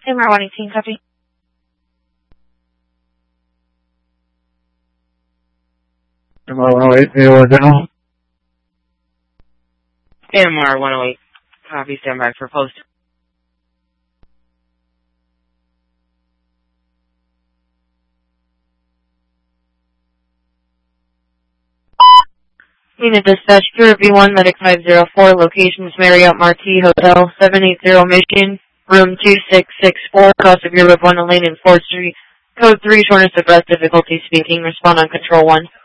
MR 118, copy. MR 108, AOR General. MR 108, copy, stand by for post. Unit Dispatch, Pure V1, Medic 504, locations Marriott Marquis Hotel, 780 Mission, room 2664, cross of Europe 1 lane in 4th Street, code 3, shortness of breath, difficulty speaking, respond on control 1.